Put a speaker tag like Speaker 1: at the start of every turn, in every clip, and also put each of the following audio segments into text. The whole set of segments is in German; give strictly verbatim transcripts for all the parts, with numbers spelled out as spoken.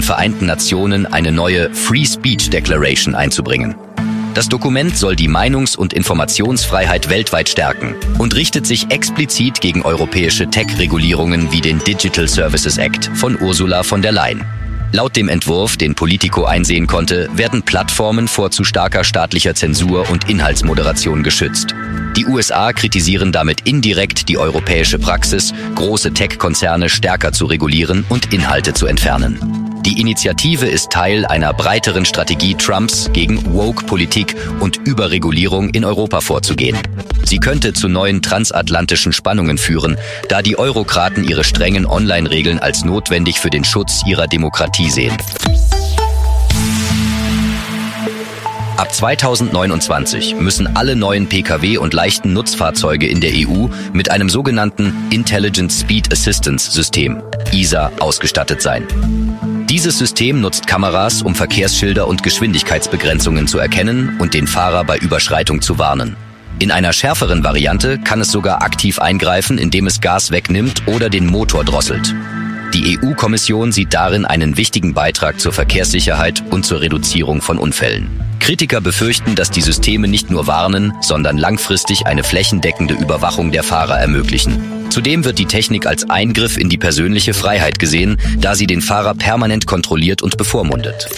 Speaker 1: Vereinten Nationen eine neue Free Speech Declaration einzubringen. Das Dokument soll die Meinungs- und Informationsfreiheit weltweit stärken und richtet sich explizit gegen europäische Tech-Regulierungen wie den Digital Services Act von Ursula von der Leyen. Laut dem Entwurf, den Politico einsehen konnte, werden Plattformen vor zu starker staatlicher Zensur und Inhaltsmoderation geschützt. Die U S A kritisieren damit indirekt die europäische Praxis, große Tech-Konzerne stärker zu regulieren und Inhalte zu entfernen. Die Initiative ist Teil einer breiteren Strategie Trumps, gegen Woke-Politik und Überregulierung in Europa vorzugehen. Sie könnte zu neuen transatlantischen Spannungen führen, da die Eurokraten ihre strengen Online-Regeln als notwendig für den Schutz ihrer Demokratie sehen. Ab zweitausendneunundzwanzig müssen alle neuen Pkw und leichten Nutzfahrzeuge in der E U mit einem sogenannten Intelligent Speed Assistance System, I S A, ausgestattet sein. Dieses System nutzt Kameras, um Verkehrsschilder und Geschwindigkeitsbegrenzungen zu erkennen und den Fahrer bei Überschreitung zu warnen. In einer schärferen Variante kann es sogar aktiv eingreifen, indem es Gas wegnimmt oder den Motor drosselt. Die E U-Kommission sieht darin einen wichtigen Beitrag zur Verkehrssicherheit und zur Reduzierung von Unfällen. Kritiker befürchten, dass die Systeme nicht nur warnen, sondern langfristig eine flächendeckende Überwachung der Fahrer ermöglichen. Zudem wird die Technik als Eingriff in die persönliche Freiheit gesehen, da sie den Fahrer permanent kontrolliert und bevormundet.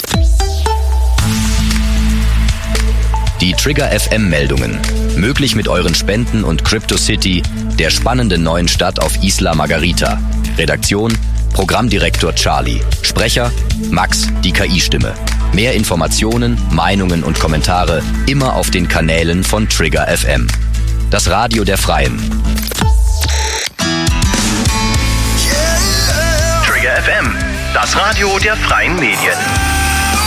Speaker 1: Die Trigger F M-Meldungen. Möglich mit euren Spenden und CryptoCity, der spannenden neuen Stadt auf Isla Margarita. Redaktion: Programmdirektor Charlie. Sprecher: Max, die K I-Stimme. Mehr Informationen, Meinungen und Kommentare immer auf den Kanälen von Trigger F M. Das Radio der Freien.
Speaker 2: Trigger F M, das Radio der Freien Medien.